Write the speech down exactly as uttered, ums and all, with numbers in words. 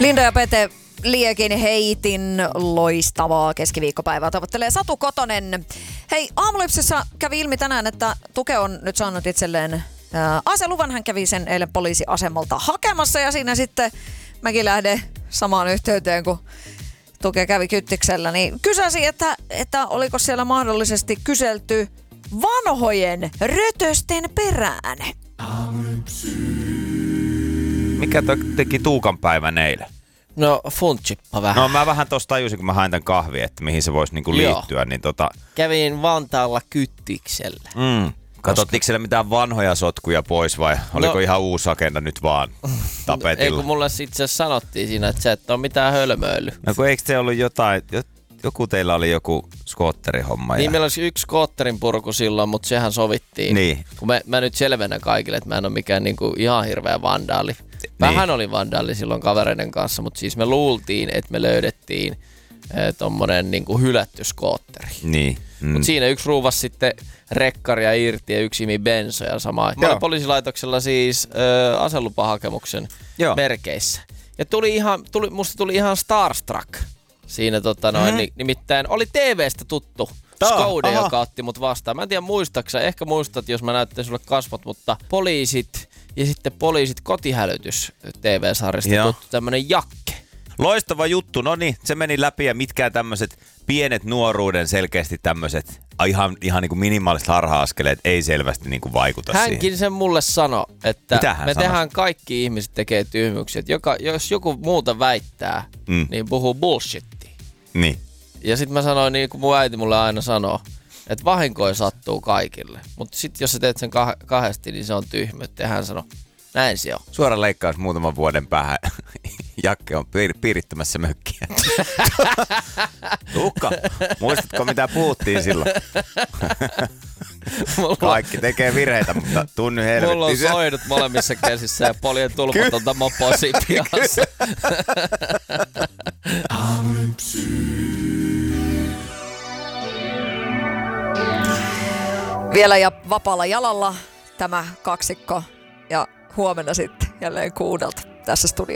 Linda ja Pete Liekin heitin loistavaa keskiviikkopäivää tavoittelee Satu Kotonen. Hei, Aamulypsyssä kävi ilmi tänään, että Tuke on nyt saanut itselleen ää, aseluvan. Hän kävi sen eilen poliisiasemalta hakemassa ja siinä sitten mäkin lähden samaan yhteyteen, kun Tuke kävi Kyttiksellä. Niin kysäsi, että, että oliko siellä mahdollisesti kyselty vanhojen rötösten perään. Mikä to, teki Tuukan päivän eilen? No funtchippa vähän. No mä vähän tosta tajusin, kun mä hain tän kahvia, että mihin se voisi niinku liittyä. Niin tota... Kävin Vantaalla Kyttiksellä. Mm. Katsottiinko siellä mitään vanhoja sotkuja pois vai oliko no, ihan uusi agenda nyt vaan tapetilla? Ei kun mulle itse asiassa sanottiin siinä, että sä et ole mitään hölmöily. No kun eikö se ollut jotain, joku teillä oli joku skootterihomma? Niin ja... meillä olisi yksi skootterin purku silloin, mutta sehän sovittiin. Niin. Kun mä, mä nyt selvennän kaikille, että mä en ole mikään niinku ihan hirveä vandaali. Vähän niin. Oli vandaali silloin kavereiden kanssa, mutta siis me luultiin, että me löydettiin eh, tommonen niinku hylätty skootteri. Niin. Mm. Mutta siinä yksi ruuvasi sitten rekkaria irti ja yksi imi bensoja samaa. Mä olin poliisilaitoksella siis ö, aselupahakemuksen Joo. merkeissä. Ja tuli ihan, tuli, musta tuli ihan starstruck siinä tota noin, mm-hmm. ni, nimittäin oli T V:stä tuttu Skoude, joka otti mut vastaan. Mä en tiedä muistaaksä, ehkä muistat, jos mä näytän sulle kasvot, mutta poliisit ja sitten poliisit kotihälytys T V-sarjasta Joo. tuttu tämmönen Jakke. Loistava juttu, no niin, se meni läpi ja mitkään tämmöiset pienet nuoruuden selkeästi tämmöiset ihan, ihan niin kuin minimaaliset harha-askeleet ei selvästi niin kuin vaikuta Hänkin siihen. sen mulle sanoi, että me sanoi? tehdään kaikki ihmiset tekee tyhmyksiä. Joka, jos joku muuta väittää, mm. niin puhuu bullshittia. Niin. Ja sit mä sanoin, niin kuin mun äiti mulle aina sanoo, että vahinkoja sattuu kaikille. Mutta sit jos sä teet sen kah- kahdesti, niin se on tyhmyyttä. Ja hän sanoi, näin se on. Suora leikkaus muutaman vuoden päähän. Jakke on piir- piirittämässä mökkiä. Tuukka, muistatko mitä puhuttiin silloin? Mulla... Kaikki tekee virheitä, mutta tunny helvettiin. Mulla on soidut molemmissa käsissä ja poljen tulpatonta mopoa siinä pihassa. Vielä ja vapaalla jalalla tämä kaksikko ja huomenna sitten jälleen kuudelta tässä studiossa.